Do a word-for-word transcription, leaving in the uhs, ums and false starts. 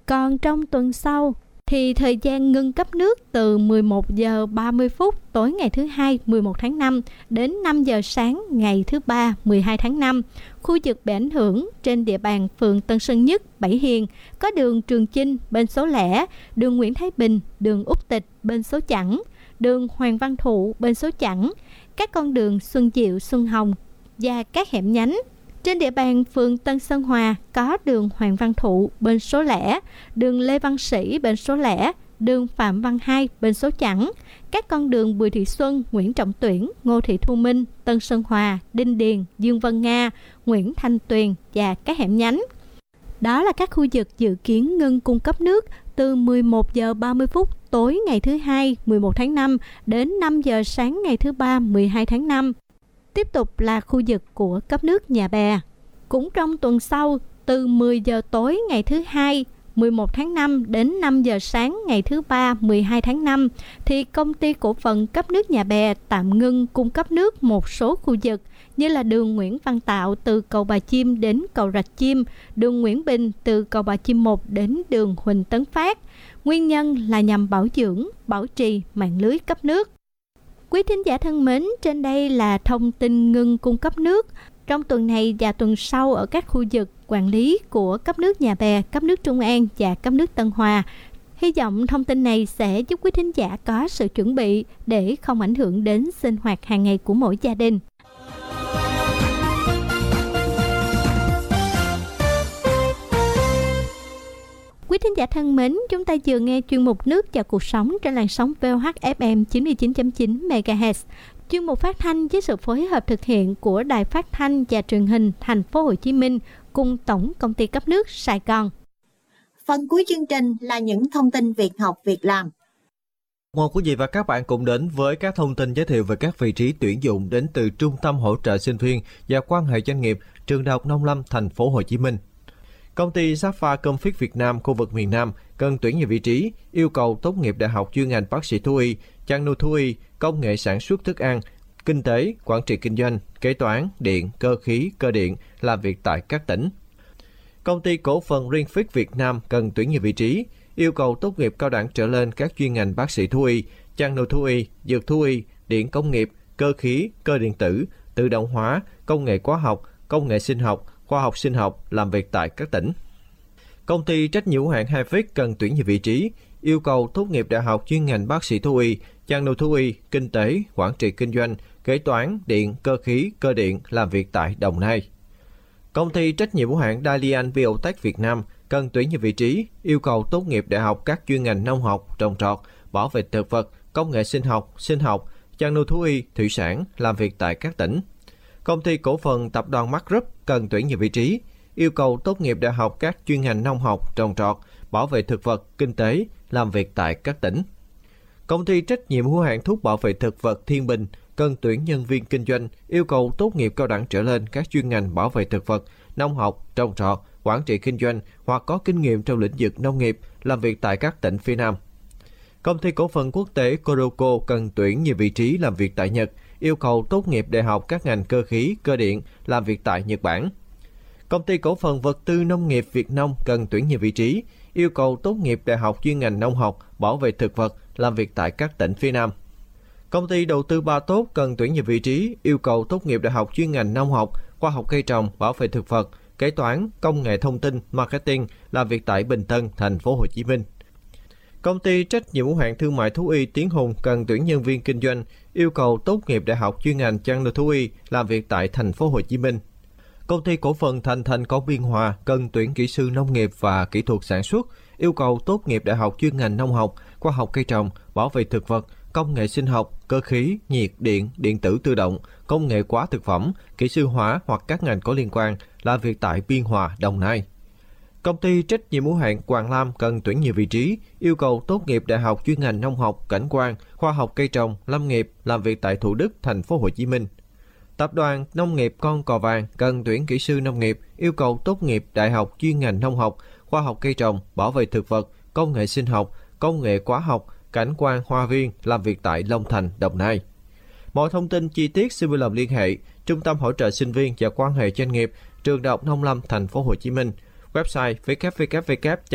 Còn trong tuần sau thì thời gian ngưng cấp nước từ mười một giờ ba mươi phút tối ngày thứ hai mười một tháng năm đến năm giờ sáng ngày thứ ba mười hai tháng năm. Khu vực bị ảnh hưởng trên địa bàn phường Tân Sơn Nhất, Bảy Hiền có đường Trường Chinh bên số lẻ, đường Nguyễn Thái Bình, đường Úc Tịch bên số chẵn, đường Hoàng Văn Thụ bên số chẵn, các con đường Xuân Diệu, Xuân Hồng và các hẻm nhánh. Trên địa bàn phường Tân Sơn Hòa có đường Hoàng Văn Thụ bên số lẻ, đường Lê Văn Sĩ bên số lẻ, đường Phạm Văn Hai bên số chẵn, các con đường Bùi Thị Xuân, Nguyễn Trọng Tuyển, Ngô Thị Thu Minh, Tân Sơn Hòa, Đinh Điền, Dương Vân Nga, Nguyễn Thanh Tuyền và các hẻm nhánh. Đó là các khu vực dự kiến ngưng cung cấp nước từ mười một giờ ba mươi phút tối ngày thứ hai mười một tháng năm đến năm giờ sáng ngày thứ ba mười hai tháng năm. Tiếp tục là khu vực của cấp nước Nhà Bè. Cũng trong tuần sau, từ mười giờ tối ngày thứ hai mười một tháng năm đến năm giờ sáng ngày thứ ba mười hai tháng năm, thì công ty cổ phần cấp nước Nhà Bè tạm ngưng cung cấp nước một số khu vực như là đường Nguyễn Văn Tạo từ cầu Bà Chim đến cầu Rạch Chim, đường Nguyễn Bình từ cầu Bà Chim một đến đường Huỳnh Tấn Phát. Nguyên nhân là nhằm bảo dưỡng, bảo trì mạng lưới cấp nước. Quý thính giả thân mến, trên đây là thông tin ngưng cung cấp nước trong tuần này và tuần sau ở các khu vực quản lý của cấp nước Nhà Bè, cấp nước Trung An và cấp nước Tân Hòa. Hy vọng thông tin này sẽ giúp quý thính giả có sự chuẩn bị để không ảnh hưởng đến sinh hoạt hàng ngày của mỗi gia đình. Quý thính giả thân mến, chúng ta vừa nghe chuyên mục Nước và Cuộc Sống trên làn sóng vê o hát ép em chín mươi chín chấm chín mê ga héc. Chuyên mục phát thanh với sự phối hợp thực hiện của Đài Phát thanh và Truyền hình Thành phố Hồ Chí Minh cùng Tổng Công ty Cấp nước Sài Gòn. Phần cuối chương trình là những thông tin việc học, việc làm. Mời quý vị và các bạn cùng đến với các thông tin giới thiệu về các vị trí tuyển dụng đến từ Trung tâm Hỗ trợ Sinh viên và Quan hệ Doanh nghiệp Trường Đại học Nông lâm Thành phố Hồ Chí Minh. Công ty Sapphire Comfort Việt Nam khu vực miền Nam cần tuyển nhiều vị trí, yêu cầu tốt nghiệp đại học chuyên ngành bác sĩ thú y, chăn nuôi thú y, công nghệ sản xuất thức ăn, kinh tế, quản trị kinh doanh, kế toán, điện, cơ khí, cơ điện, làm việc tại các tỉnh. Công ty cổ phần Renfix Việt Nam cần tuyển nhiều vị trí, yêu cầu tốt nghiệp cao đẳng trở lên các chuyên ngành bác sĩ thú y, chăn nuôi thú y, dược thú y, điện công nghiệp, cơ khí, cơ điện tử, tự động hóa, công nghệ hóa học, công nghệ sinh học, khoa học sinh học, làm việc tại các tỉnh. Công ty trách nhiệm hữu hạn Hivic cần tuyển nhiều vị trí, yêu cầu tốt nghiệp đại học chuyên ngành bác sĩ thú y, chăn nuôi thú y, kinh tế, quản trị kinh doanh, kế toán, điện, cơ khí, cơ điện, làm việc tại Đồng Nai. Công ty trách nhiệm hữu hạn Dalian Biotech Việt Nam cần tuyển nhiều vị trí, yêu cầu tốt nghiệp đại học các chuyên ngành nông học, trồng trọt, bảo vệ thực vật, công nghệ sinh học, sinh học, chăn nuôi thú y, thủy sản, làm việc tại các tỉnh. Công ty cổ phần tập đoàn Mac Group cần tuyển nhiều vị trí, yêu cầu tốt nghiệp đại học các chuyên ngành nông học, trồng trọt, bảo vệ thực vật, kinh tế, làm việc tại các tỉnh. Công ty trách nhiệm hữu hạn thuốc bảo vệ thực vật Thiên Bình cần tuyển nhân viên kinh doanh, yêu cầu tốt nghiệp cao đẳng trở lên các chuyên ngành bảo vệ thực vật, nông học, trồng trọt, quản trị kinh doanh hoặc có kinh nghiệm trong lĩnh vực nông nghiệp, làm việc tại các tỉnh phía Nam. Công ty cổ phần quốc tế Codoco cần tuyển nhiều vị trí làm việc tại Nhật, yêu cầu tốt nghiệp đại học các ngành cơ khí, cơ điện, làm việc tại Nhật Bản. Công ty cổ phần vật tư nông nghiệp Việt Nông cần tuyển nhiều vị trí, yêu cầu tốt nghiệp đại học chuyên ngành nông học, bảo vệ thực vật, làm việc tại các tỉnh phía Nam. Công ty đầu tư Ba Tốt cần tuyển nhiều vị trí, yêu cầu tốt nghiệp đại học chuyên ngành nông học, khoa học cây trồng, bảo vệ thực vật, kế toán, công nghệ thông tin, marketing, làm việc tại Bình Tân, Thành phố Hồ Chí Minh. Công ty trách nhiệm hữu hạn thương mại thú y Tiến Hùng cần tuyển nhân viên kinh doanh, yêu cầu tốt nghiệp đại học chuyên ngành chăn nuôi thú y, làm việc tại Thành phố Hồ Chí Minh. Công ty cổ phần Thành Thành Công Biên Hòa cần tuyển kỹ sư nông nghiệp và kỹ thuật sản xuất, yêu cầu tốt nghiệp đại học chuyên ngành nông học, khoa học cây trồng, bảo vệ thực vật, công nghệ sinh học, cơ khí, nhiệt điện, điện tử tự động, công nghệ hóa thực phẩm, kỹ sư hóa hoặc các ngành có liên quan, làm việc tại Biên Hòa, Đồng Nai. Công ty trách nhiệm hữu hạn Hoàng Lam cần tuyển nhiều vị trí, yêu cầu tốt nghiệp đại học chuyên ngành nông học, cảnh quan, khoa học cây trồng, lâm nghiệp, làm việc tại Thủ Đức, Thành phố Hồ Chí Minh. Tập đoàn Nông nghiệp Con Cò Vàng cần tuyển kỹ sư nông nghiệp, yêu cầu tốt nghiệp đại học chuyên ngành nông học, khoa học cây trồng, bảo vệ thực vật, công nghệ sinh học, công nghệ hóa học, cảnh quan hoa viên, làm việc tại Long Thành, Đồng Nai. Mọi thông tin chi tiết xin vui lòng liên hệ Trung tâm Hỗ trợ Sinh viên và Quan hệ Doanh nghiệp Trường Đại học Nông lâm Thành phố Hồ Chí Minh. Website w w w